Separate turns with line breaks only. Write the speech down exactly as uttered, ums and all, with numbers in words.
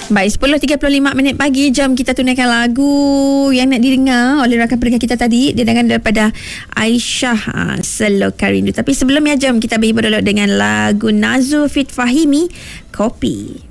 Baik, sepuluh tiga puluh lima minit pagi, jam kita tunaikan lagu yang nak didengar oleh rakan pendengar kita tadi. Didengar daripada Aisyah, ha, Seloka Rindu. Tapi sebelumnya, jom kita berhibur dulu dengan lagu Nazu Fit Fahimi, Kopi.